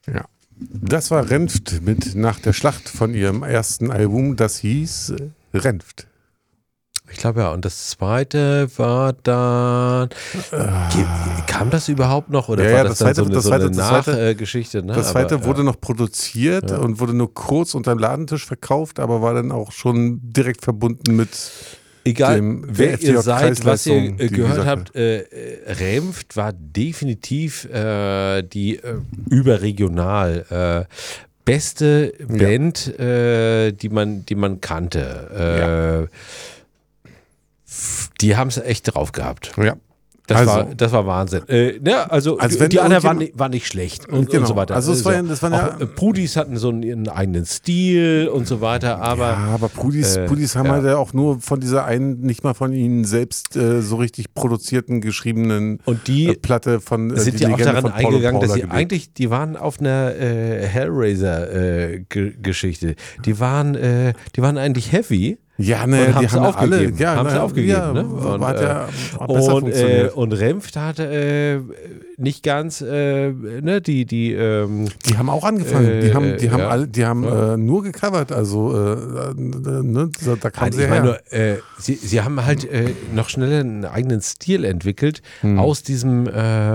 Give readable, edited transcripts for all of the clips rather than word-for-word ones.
Ja. Das war Renft mit Nach der Schlacht von ihrem ersten Album, das hieß Renft. Ich glaube ja, und das zweite war dann. Kam das überhaupt noch? Oder Ja, war ja, das das dann zweite- so eine das zweite- Nachgeschichte? Ne? Das zweite Aber, wurde noch produziert und wurde nur kurz unterm Ladentisch verkauft, aber war dann auch schon direkt verbunden mit egal, dem wer ihr seid, was ihr Kreisleistung, die gehört gesagt habt, Renft war definitiv die überregional beste Band, die man kannte. Die haben es echt drauf gehabt. Ja. Das Also. war Wahnsinn. Also wenn die anderen irgendjemand- waren nicht schlecht und Genau. so weiter. Also es war ja- das waren ja- auch, Pudis hatten so einen eigenen Stil und so weiter, aber Ja, aber Pudis haben halt ja auch nur von dieser einen, nicht mal von ihnen selbst so richtig produzierten, geschriebenen und die Platte von sind die ja auch Legende daran von Paulo eingegangen, dass Paula sie gelebt. eigentlich, die waren auf einer Hellraiser-Geschichte. Die waren eigentlich heavy. Ja, Und ne, die haben's haben ja alle, aufgegeben. ja, Haben's ne, aufgegeben, ja, ne? Und, hat ja besser funktioniert. Und Renft hatte nicht ganz, ne, Die haben auch angefangen. Die haben nur gecovert. Also, ne, da kam Nein, sie ich meine her. nur, sie haben halt noch schneller einen eigenen Stil entwickelt aus diesem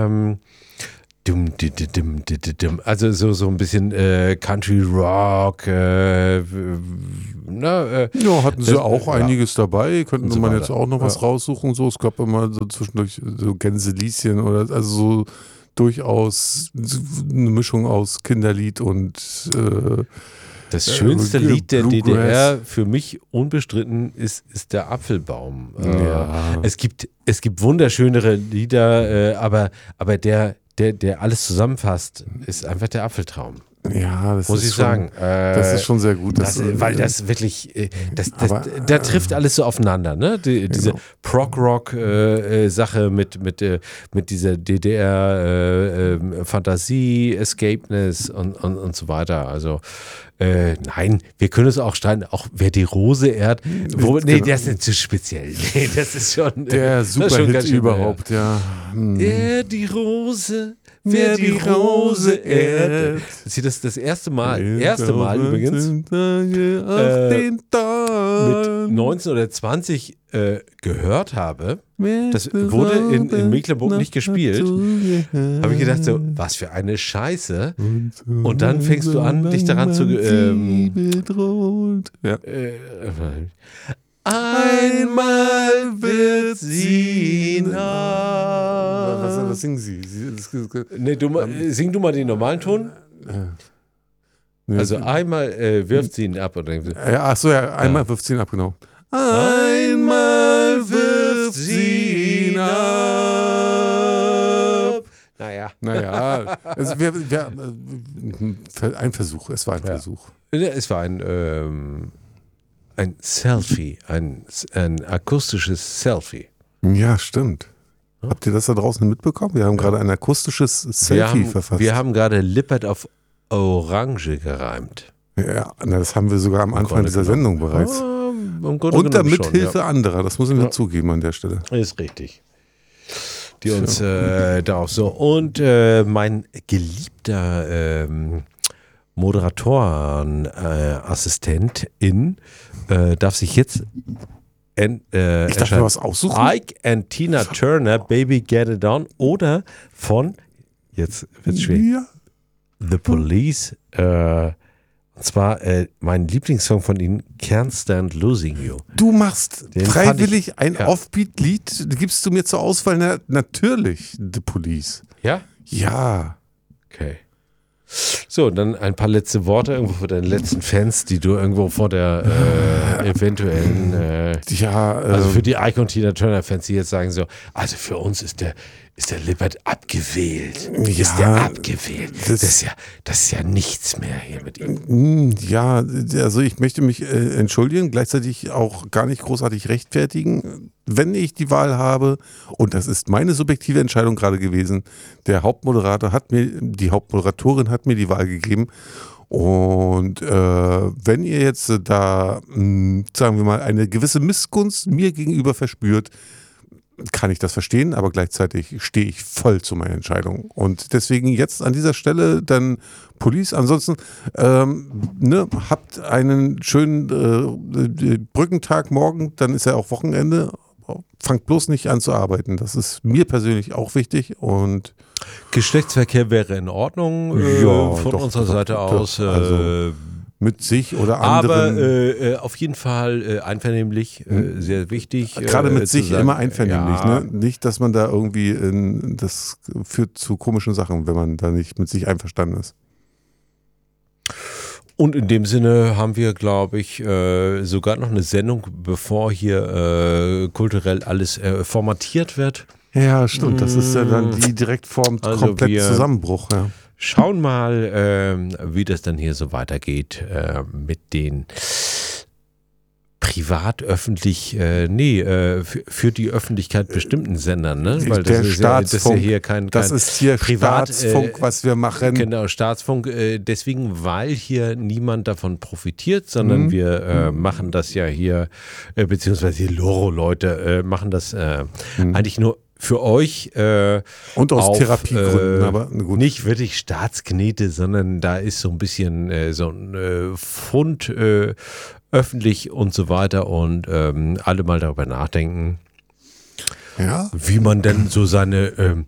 also so ein bisschen Country Rock. Ja, hatten sie auch einiges dabei. Könnten so man weiter. jetzt auch noch was raussuchen. So, es gab immer so zwischendurch so Gänselieschen oder also so durchaus eine Mischung aus Kinderlied und das schönste Lied der Bluegrass. DDR für mich unbestritten ist der Apfelbaum. Ja. Es gibt wunderschönere Lieder, aber der alles zusammenfasst, ist einfach der Apfeltraum. Ja, das Muss ist ich schon, sagen. das ist schon sehr gut. Weil das wirklich, da trifft alles so aufeinander, ne? Diese Genau. Prog-Rock-Sache mit dieser DDR-Fantasie, Escapeness und so weiter. Also, nein, wir können es auch auch wer die Rose ehrt. Nee, der ist nicht zu speziell. Nee, das ist schon. Der das ist schon Superhit ganz schön, überhaupt, ja. Er die Rose, wer die Rose ehrt. Das ist hier das erste Mal übrigens, mit 19 oder 20 gehört habe. Das wurde in Mecklenburg nicht gespielt. Habe ich gedacht, so, was für eine Scheiße. Und dann fängst du an, dich daran zu einmal wird sie nah. Was singen Sie? Nee, sing du mal den normalen Ton. Also einmal wirft sie ihn ab. Oder Ja, achso, ja, einmal wirft sie ihn ab, genau. einmal wirft sie ihn ab. Naja, also ein Versuch, es war ein Versuch. Es war ein Selfie, ein akustisches Selfie. Ja, stimmt. Habt ihr das da draußen mitbekommen? Wir haben gerade ein akustisches Selfie verfasst. Wir haben gerade Lippert auf Orange gereimt. Ja, das haben wir sogar am Anfang dieser Sendung bereits. Und damit Hilfe anderer, das müssen wir zugeben an der Stelle. Ist richtig. Die uns darauf so. Und mein geliebter Moderatorenassistentin darf sich jetzt Ich darf mir was aussuchen. Ike and Tina Turner, Baby Get It On, oder von, jetzt wird's schwierig, Ja. The Police, und zwar mein Lieblingssong von ihnen, Can't Stand Losing You. Du machst Den freiwillig ein ja. Offbeat-Lied, gibst du mir zur Auswahl? Natürlich, The Police. Ja? Ja. Okay. So, dann ein paar letzte Worte irgendwo für deine letzten Fans, die du irgendwo vor der eventuellen, also für die Ike und Tina Turner Fans, die jetzt sagen so, also für uns ist der Lippert abgewählt. Ist der abgewählt. Das ist ja nichts mehr hier mit ihm. Ja, also ich möchte mich entschuldigen, gleichzeitig auch gar nicht großartig rechtfertigen. Wenn ich die Wahl habe, und das ist meine subjektive Entscheidung gerade gewesen, die Hauptmoderatorin hat mir die Wahl gegeben. Und wenn ihr jetzt da, sagen wir mal, eine gewisse Missgunst mir gegenüber verspürt, kann ich das verstehen, aber gleichzeitig stehe ich voll zu meiner Entscheidung. Und deswegen jetzt an dieser Stelle dann Police. Ansonsten habt einen schönen Brückentag morgen, dann ist ja auch Wochenende. Fangt bloß nicht an zu arbeiten. Das ist mir persönlich auch wichtig. Und Geschlechtsverkehr wäre in Ordnung von unserer Seite aus. Also mit sich oder anderen. Aber auf jeden Fall einvernehmlich, sehr wichtig. Gerade mit sich sagen, immer einvernehmlich. Ja. Ne? Nicht, dass man da irgendwie, das führt zu komischen Sachen, wenn man da nicht mit sich einverstanden ist. Und in dem Sinne haben wir, glaube ich, sogar noch eine Sendung, bevor hier kulturell alles formatiert wird. Ja, stimmt. Das ist ja dann die direkt vorm kompletten Zusammenbruch. Ja. Schauen mal, wie das dann hier so weitergeht mit den privat-öffentlich, für die Öffentlichkeit bestimmten Sendern, ne? Weil das ist ja hier kein das ist hier Staatsfunk, was wir machen. Genau, Staatsfunk, deswegen, weil hier niemand davon profitiert, sondern wir machen das ja hier, beziehungsweise die Loro-Leute machen das eigentlich nur für euch und aus Therapiegründen, aber gut. Nicht wirklich Staatsknete, sondern da ist so ein bisschen so ein Fund öffentlich und so weiter und alle mal darüber nachdenken, wie man denn so seine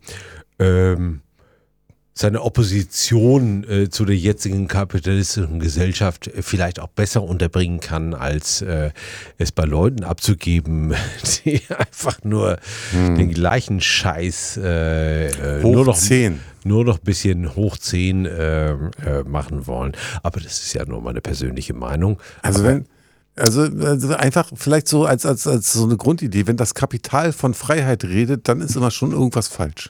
Opposition zu der jetzigen kapitalistischen Gesellschaft vielleicht auch besser unterbringen kann, als es bei Leuten abzugeben, die einfach nur den gleichen Scheiß nur noch ein bisschen hoch 10 machen wollen. Aber das ist ja nur meine persönliche Meinung. Also einfach vielleicht so als so eine Grundidee, wenn das Kapital von Freiheit redet, dann ist immer schon irgendwas falsch.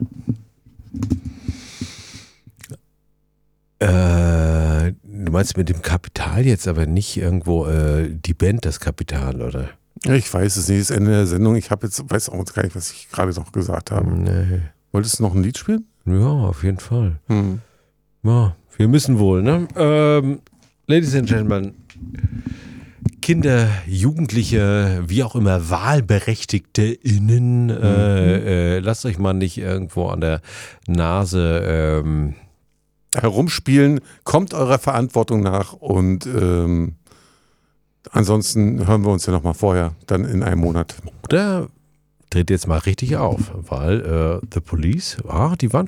Du meinst mit dem Kapital jetzt aber nicht irgendwo die Band das Kapital, oder? Ich weiß es nicht, das Ende der Sendung. Ich weiß auch gar nicht, was ich gerade noch gesagt habe. Nee. Wolltest du noch ein Lied spielen? Ja, auf jeden Fall. Ja, wir müssen wohl, ne? Ladies and Gentlemen, Kinder, Jugendliche, wie auch immer, WahlberechtigteInnen, lasst euch mal nicht irgendwo an der Nase herumspielen, kommt eurer Verantwortung nach und ansonsten hören wir uns ja nochmal vorher, dann in einem Monat. Oder dreht jetzt mal richtig auf, weil The Police, die waren